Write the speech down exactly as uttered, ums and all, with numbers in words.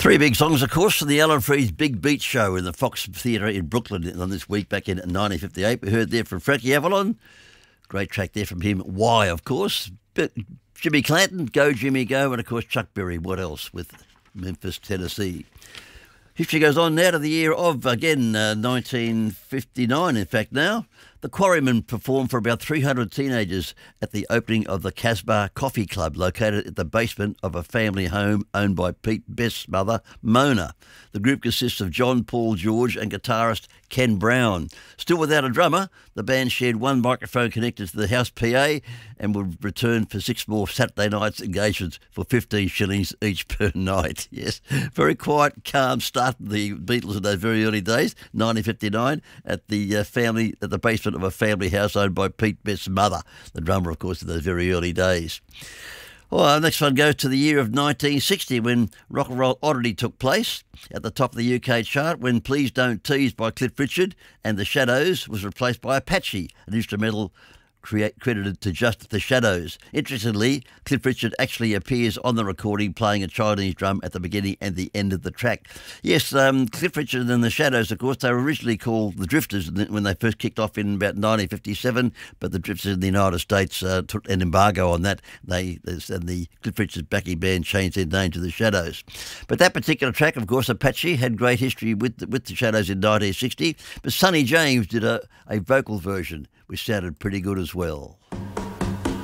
Three big songs, of course, from the Alan Freed's Big Beat Show in the Fox Theatre in Brooklyn on this week back in nineteen fifty-eight. We heard there from Frankie Avalon. Great track there from him. Why, of course. But Jimmy Clanton, Go Jimmy Go, and of course Chuck Berry. What else with Memphis, Tennessee? History goes on now to the year of, again, uh, nineteen fifty-nine, in fact, now. The Quarrymen performed for about three hundred teenagers at the opening of the Casbah Coffee Club, located at the basement of a family home owned by Pete Best's mother, Mona. The group consists of John, Paul, George and guitarist Ken Brown. Still without a drummer, the band shared one microphone connected to the house P A and would return for six more Saturday nights engagements for fifteen shillings each per night. Yes, very quiet, calm start of the Beatles in those very early days, nineteen fifty-nine, at the uh, family, at the basement of a family house owned by Pete Best's mother, the drummer, of course, in those very early days. Well, our next one goes to the year of nineteen sixty, when Rock and Roll Oddity took place at the top of the U K chart, when Please Don't Tease by Cliff Richard and The Shadows was replaced by Apache, an instrumental Create, credited to just The Shadows. Interestingly, Cliff Richard actually appears on the recording playing a Chinese drum at the beginning and the end of the track. Yes, um, Cliff Richard and The Shadows, of course, they were originally called The Drifters when they first kicked off in about nineteen fifty-seven, but the Drifters in the United States uh, took an embargo on that. They and the Cliff Richard's backing band changed their name to The Shadows. But that particular track, of course, Apache, had great history with the, with the Shadows in nineteen sixty, but Sonny James did a, a vocal version, which sounded pretty good as well.